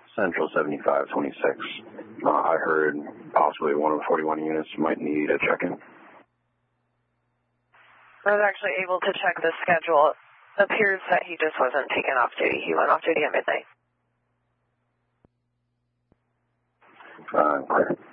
Central 7526. I heard possibly one of the 41 units might need a check-in. I was actually able to check the schedule. It appears that he just wasn't taken off duty. He went off duty at midnight. Clear.